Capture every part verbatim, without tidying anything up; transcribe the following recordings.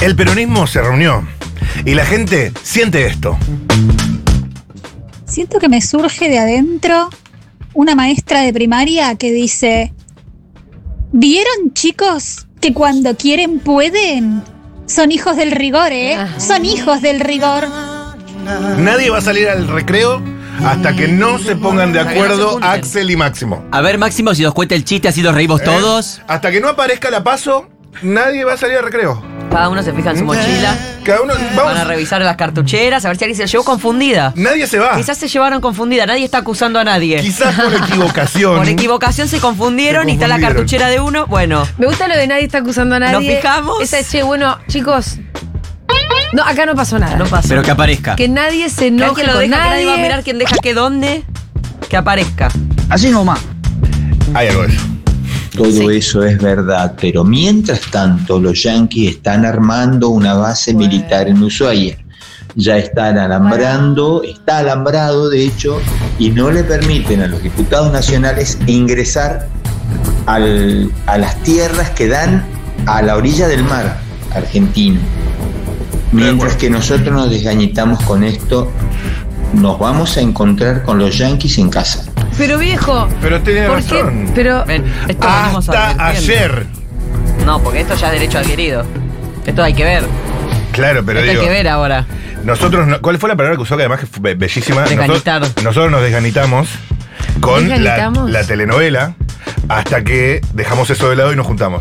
El peronismo se reunió y la gente siente esto. Siento que me surge de adentro una maestra de primaria que dice: ¿vieron, chicos, que cuando quieren pueden? Son hijos del rigor, ¿eh? Son hijos del rigor. Nadie va a salir al recreo hasta que no se pongan de acuerdo Axel y Máximo. A ver, Máximo, si nos cuenta el chiste, así los reímos ¿Eh? todos. Hasta que no aparezca la paso, nadie va a salir al recreo. Cada uno se fija en su mochila. Cada uno, Van vamos. a revisar las cartucheras, a ver si alguien se llevó confundida. Nadie se va. Quizás se llevaron confundida, nadie está acusando a nadie. Quizás por equivocación. Por equivocación se confundieron, Se y está la confundieron. cartuchera de uno. Bueno, Me gusta lo de nadie está acusando a nadie. ¿Nos fijamos? Esa es, che, bueno, chicos. No, acá no pasó nada. no pasa. Pero que aparezca. Que nadie se Que enoje alguien lo con deja, que nadie. nadie va a mirar quién deja que dónde. Que aparezca. Así nomás. Hay algo de eso. Todo Sí. eso es verdad, pero mientras tanto los yanquis están armando una base militar en Ushuaia. Ya están alambrando, está alambrado de hecho, y no le permiten a los diputados nacionales ingresar al- a las tierras que dan a la orilla del mar argentino. Mientras que nosotros nos desgañitamos con esto, nos vamos a encontrar con los yanquis en casa. Pero viejo, Pero tiene ¿por qué? razón. Pero Ven, esto venimos Hasta advirtiendo. ayer. No, porque esto ya es derecho adquirido. Esto hay que ver. Claro, pero esto digo. hay que ver ahora. Nosotros, no- ¿cuál fue la palabra que usó? Que además que fue be- bellísima. Desganitar. Nosotros, nosotros nos desganitamos con la, ¿Desganitamos? la telenovela hasta que dejamos eso de lado y nos juntamos.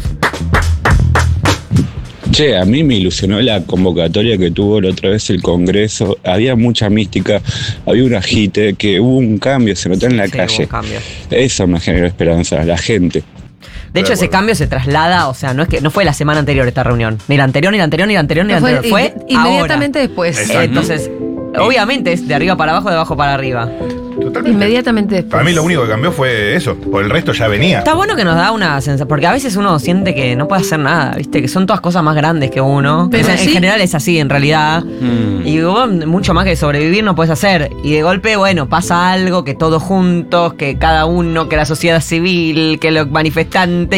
Che, a mí me ilusionó la convocatoria que tuvo la otra vez el Congreso. Había mucha mística, había un agite, que hubo un cambio, se notó en la Sí, hubo calle. un cambio. Eso me generó esperanza, la gente. De hecho, De ese acuerdo. cambio se traslada, o sea, no es que no fue la semana anterior esta reunión. Ni la anterior, ni la anterior, ni la anterior, ni la no fue, anterior. Fue in- inmediatamente después. Exacto. Entonces, obviamente es de arriba para abajo, de abajo para arriba. Totalmente. Inmediatamente después. Para mí lo único que cambió fue eso. Por el resto ya venía. Está bueno que nos da una sensación, porque a veces uno siente que no puede hacer nada, ¿viste? Que son todas cosas más grandes que uno. Pero O sea, sí. En general es así, en realidad. Mm. Y vos, mucho más que sobrevivir no puedes hacer. Y de golpe, bueno, pasa algo, que todos juntos, que cada uno, que la sociedad civil, que los manifestantes.